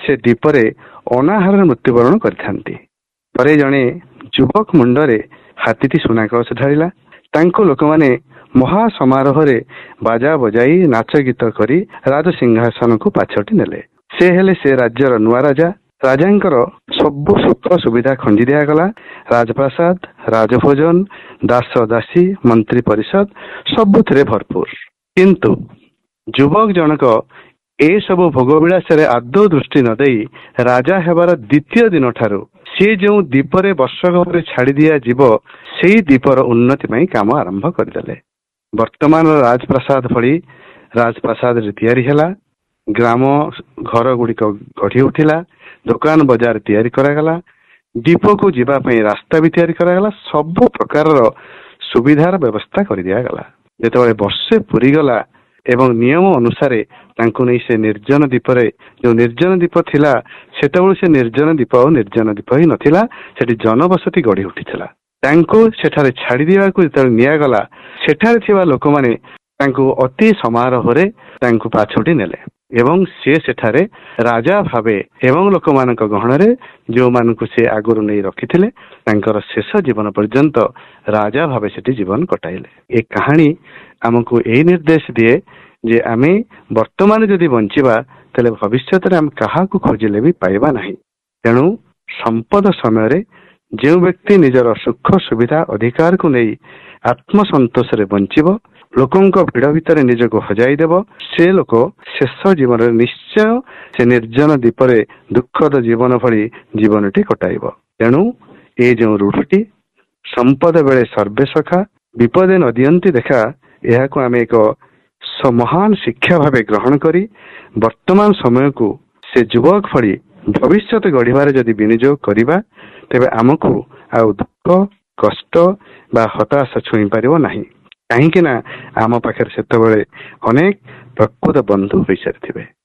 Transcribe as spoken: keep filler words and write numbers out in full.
ସେ ଦୀପରେ ଅନାହାରରେ ମୃତ୍ୟୁବରଣ କରିଥାନ୍ତି। ପରେ ଜଣେ ଯୁବକ ମୁଣ୍ଡରେ ହାତୀଟି ସୁନା କଳସ ଢାଳିଲା। ତାଙ୍କୁ ଲୋକମାନେ ମହା ସମାରୋହରେ ବାଜା ବଜାଇ ନାଚ ଗୀତ କରି ରାଜସିଂହାସନକୁ ପାଛୋଟି ନେଲେ। ସେ ହେଲେ ସେ ରାଜ୍ୟର ନୂଆ ରାଜା। ରାଜାଙ୍କର ସବୁ ସୁଖ ସୁବିଧା ଖଞ୍ଜି ଦିଆଗଲା। ରାଜପ୍ରାସାଦ, ରାଜଭୋଜନ, ଦାସ ଦାସୀ, ମନ୍ତ୍ରୀ ପରିଷଦ ସବୁଥିରେ ଭରପୁର। କିନ୍ତୁ ଯୁବକ ଜଣକ ଏସବୁ ଭୋଗ ବିଳାସରେ ଆଦୌ ଦୃଷ୍ଟି ନ ଦେଇ ରାଜା ହେବାର ଦ୍ୱିତୀୟ ଦିନ ଠାରୁ ସେ ଯେଉଁ ଦ୍ୱୀପରେ ବର୍ଷକ ପରେ ଛାଡ଼ି ଦିଆଯିବ ସେଇ ଦ୍ୱୀପର ଉନ୍ନତି ପାଇଁ କାମ ଆରମ୍ଭ କରିଦେଲେ। ବର୍ତ୍ତମାନର ରାଜପ୍ରାସାଦ ଭଳି ରାଜପ୍ରାସାଦରେ ତିଆରି ହେଲା। ଗ୍ରାମ ଘର ଗୁଡ଼ିକ ଗଢ଼ି ଉଠିଲା। ଦୋକାନ ବଜାର ତିଆରି କରାଗଲା। ଦ୍ୱୀପକୁ ଯିବା ପାଇଁ ରାସ୍ତା ବି ତିଆରି କରାଗଲା। ସବୁ ପ୍ରକାରର ସୁବିଧାର ବ୍ୟବସ୍ଥା କରିଦିଆଗଲା। ଯେତେବେଳେ ବର୍ଷେ ପୁରିଗଲା ଏବଂ ନିୟମ ଅନୁସାରେ ତାଙ୍କୁ ନେଇ ସେ ନିର୍ଜନ ଦ୍ୱୀପରେ, ଯେଉଁ ନିର୍ଜନ ଦ୍ୱୀପ ଥିଲା ସେତେବେଳେ ସେ ନିର୍ଜନ ଦ୍ୱୀପ ଆଉ ନିର୍ଜନ ଦ୍ୱୀପ ହିଁ ନଥିଲା, ସେଠି ଜନବସତି ଗଢ଼ି ଉଠିଥିଲା। ତାଙ୍କୁ ସେଠାରେ ଛାଡ଼ି ଦେବାକୁ ଯେତେବେଳେ ନିଆଗଲା, ସେଠାରେ ଥିବା ଲୋକମାନେ ତାଙ୍କୁ ଅତି ସମାରୋହରେ ତାଙ୍କୁ ପାଛୋଟି ନେଲେ ଏବଂ ସେ ସେଠାରେ ରାଜା ଭାବେ ଏବଂ ଲୋକମାନଙ୍କ ଗହଣରେ ଯେଉଁମାନଙ୍କୁ ସେ ଆଗରୁ ନେଇ ରଖିଥିଲେ ତାଙ୍କର ଶେଷ ଜୀବନ ପର୍ଯ୍ୟନ୍ତ ରାଜା ଭାବେ ସେଠି ଜୀବନ କଟାଇଲେ। ଏ କାହାଣୀ ଆମକୁ ଏଇ ନିର୍ଦ୍ଦେଶ ଦିଏ ଯେ ଆମେ ବର୍ତ୍ତମାନ ଯଦି ବଞ୍ଚିବା ତାହେଲେ ଭବିଷ୍ୟତରେ ଆମେ କାହାକୁ ଖୋଜିଲେ ବି ପାଇବା ନାହିଁ। ତେଣୁ ସମ୍ପଦ ସମୟରେ ଯେଉଁ ବ୍ୟକ୍ତି ନିଜର ସୁଖ ସୁବିଧା ଅଧିକାରକୁ ନେଇ ଆତ୍ମସନ୍ତୋଷରେ ବଞ୍ଚିବ, ଲୋକଙ୍କ ଭିଡ଼ ଭିତରେ ନିଜକୁ ହଜାଇ ଦେବ, ସେ ଲୋକ ଶେଷ ଜୀବନରେ ନିଶ୍ଚୟ ସେ ନିର୍ଜନ ଦ୍ୱୀପରେ ଦୁଃଖଦ ଜୀବନ ଭଳି ଜୀବନଟି କଟାଇବ। ତେଣୁ ଏ ଯେଉଁ ରୂଢ଼ଟି ସମ୍ପଦ ବେଳେ ସର୍ବେ ସଖା ବିପଦେ ନ ଦିଅନ୍ତି ଦେଖା, ଏହାକୁ ଆମେ ଏକ ମହାନ ଶିକ୍ଷା ଭାବେ ଗ୍ରହଣ କରି ବର୍ତ୍ତମାନ ସମୟକୁ ସେ ଯୁବକ ଭଳି ଭବିଷ୍ୟତ ଗଢ଼ିବାରେ ଯଦି ବିନିଯୋଗ କରିବା ତେବେ ଆମକୁ ଆଉ ଦୁଃଖ କଷ୍ଟ ବା ହତାଶ ଛୁଇଁ ପାରିବ ନାହିଁ। କାହିଁକି ନା ଆମ ପାଖରେ ସେତେବେଳେ ଅନେକ ପ୍ରକୃତ ବନ୍ଧୁ ହୋଇସାରିଥିବେ।